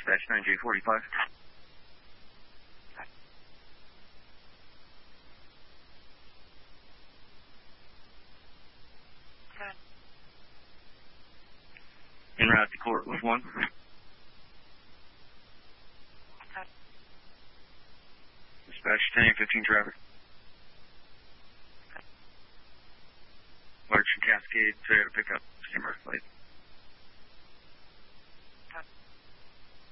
Dispatch 9J45. En route to court with 1. Dispatch 1015 traffic. Large Cascade, Toyota pickup, Camera flight.